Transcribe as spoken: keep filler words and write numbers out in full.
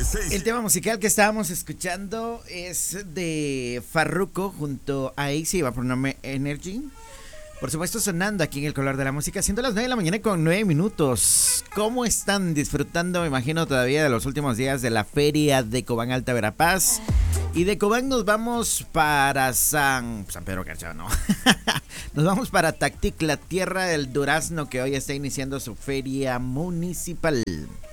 El tema musical que estábamos escuchando es de Farruko junto a Easy, va por nombre Energy. Por supuesto, sonando aquí en El Color de la Música, siendo las nueve de la mañana con nueve minutos. ¿Cómo están disfrutando, me imagino, todavía de los últimos días de la feria de Cobán Alta Verapaz? Y de Cobán nos vamos para San... San Pedro Garza, no. Nos vamos para Tactic, la tierra del durazno, que hoy está iniciando su feria municipal.